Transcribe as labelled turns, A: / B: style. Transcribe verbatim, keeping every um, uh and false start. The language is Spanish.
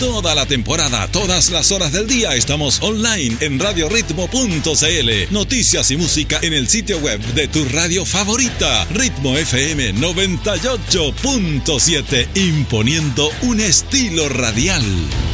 A: Toda la temporada, todas las horas del día estamos online en radio ritmo punto c l. Noticias y música en el sitio web de tu radio favorita, Ritmo F M noventa y ocho punto siete, imponiendo un estilo radial.